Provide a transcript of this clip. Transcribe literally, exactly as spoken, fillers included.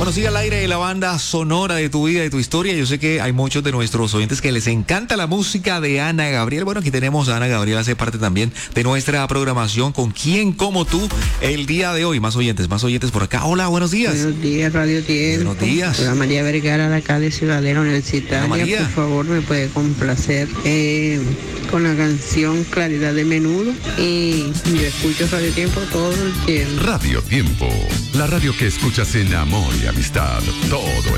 Bueno, sigue al aire de la banda sonora de tu vida, de tu historia. Yo sé que hay muchos de nuestros oyentes que les encanta la música de Ana Gabriel. Bueno, aquí tenemos a Ana Gabriel, hace parte también de nuestra programación con Quién como tú el día de hoy. Más oyentes, más oyentes por acá. Hola, buenos días. Buenos días, Radio Tiempo. Buenos días. Hola, María Vergara, de acá de Ciudadela Universitaria. María. Por favor, me puede complacer eh, con la canción Claridad de Menudo. Y yo escucho Radio Tiempo todo el tiempo. Radio Tiempo, la radio que escuchas en amor y amistad todo el